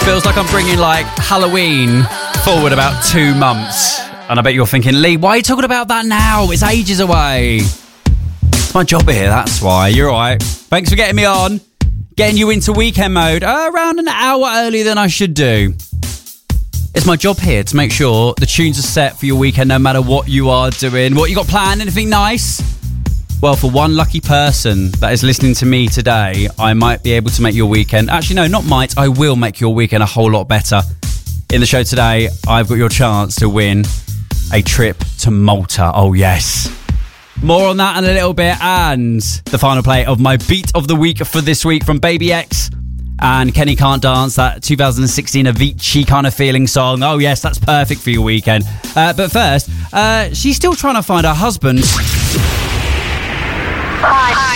Feels like I'm bringing like Halloween forward about 2 months. And I bet you're thinking, Lee, why are you talking about that now? It's ages away. It's my job here, that's why. You're right. Thanks for getting me on. Getting you into weekend mode around an hour earlier than I should do. It's my job here to make sure the tunes are set for your weekend no matter what you are doing. What you got planned? Anything nice? Well, for one lucky person that is listening to me today, I might be able to make your weekend... Actually, no, not might. I will make your weekend a whole lot better. In the show today, I've got your chance to win a trip to Malta. Oh, yes. More on that in a little bit. And the final play of my beat of the week for this week from Baby X and Kenny Can't Dance, that 2016 Avicii kind of feeling song. Oh, yes, that's perfect for your weekend. But first, she's still trying to find her husband. Hi.